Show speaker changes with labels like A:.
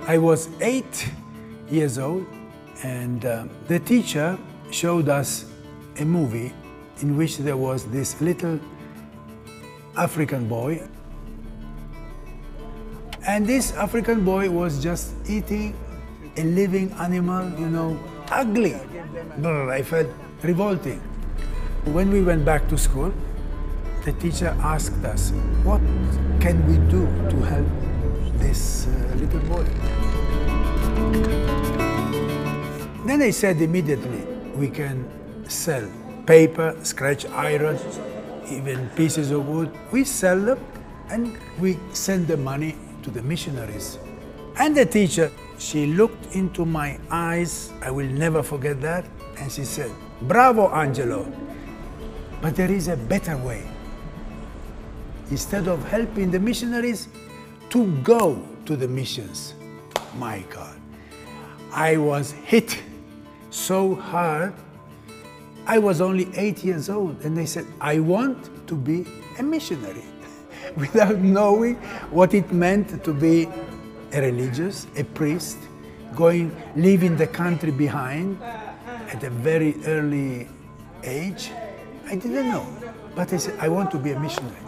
A: I was 8 years old, and the teacher showed us a movie in which there was this little African boy. And this African boy was just eating a living animal, you know, ugly. I felt revolting. When we went back to school, the teacher asked us, what can we do to help this little boy? Then I said immediately, we can sell paper, scratch iron, even pieces of wood. We sell them and we send the money to the missionaries. And the teacher, she looked into my eyes, I will never forget that, and she said, "Bravo, Angelo, but there is a better way. Instead of helping the missionaries, to go to the missions." My God, I was hit so hard. I was only 8 years old, and they said, I want to be a missionary, without knowing what it meant to be a religious, a priest, leaving the country behind at a very early age. I didn't know, but I said, I want to be a missionary.